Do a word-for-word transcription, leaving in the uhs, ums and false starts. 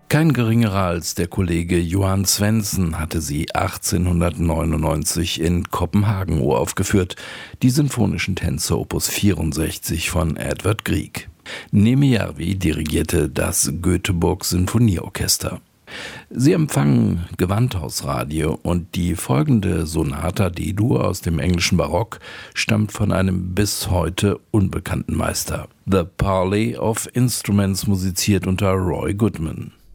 Kein geringerer als der Kollege Johan Svendsen hatte sie achtzehnhundertneunundneunzig in Kopenhagen uraufgeführt, die Sinfonischen Tänze Opus vierundsechzig von Edvard Grieg. Niemijärvi dirigierte das Göteborg Sinfonieorchester. Sie empfangen Gewandhausradio und die folgende Sonata D-Dur aus dem englischen Barock stammt von einem bis heute unbekannten Meister. The Parley of Instruments musiziert unter Roy Goodman.